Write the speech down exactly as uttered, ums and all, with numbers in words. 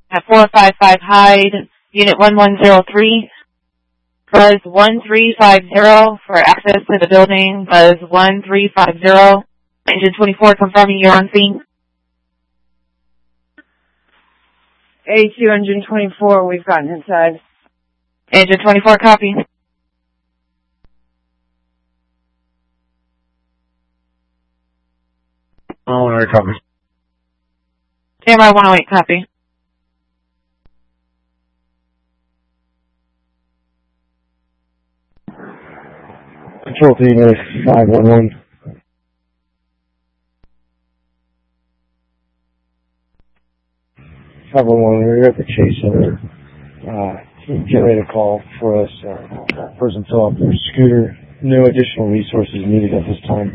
at four five five Hyde, Unit one one zero three. Buzz one three five zero for access to the building. Buzz one three five zero. Engine twenty-four confirming you're on scene. A two Engine twenty-four, we've gotten inside. Engine twenty-four, copy. Oh, one oh eight, copy. Samurai one oh eight, copy. Control team is five one one. five one one, we're at the Chase Center. Uh, get ready to call for us. Uh, person fill up their scooter. No additional resources needed at this time.